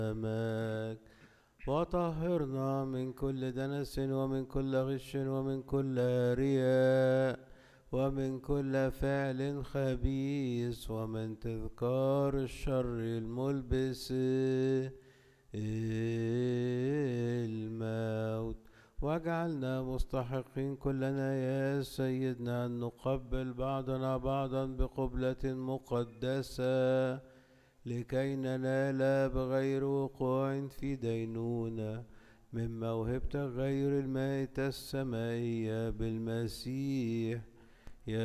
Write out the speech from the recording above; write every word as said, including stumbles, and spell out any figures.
أمامك، وطهرنا من كل دنس ومن كل غش ومن كل رياء ومن كل فعل خبيث ومن تذكار الشر الملبس الموت. واجعلنا مستحقين كلنا يا سيدنا أن نقبل بعضنا بعضا بقبلة مقدسة لكي ننال بغير وقوع في دينونة من موهبة غير المائتة السمائية بالمسيح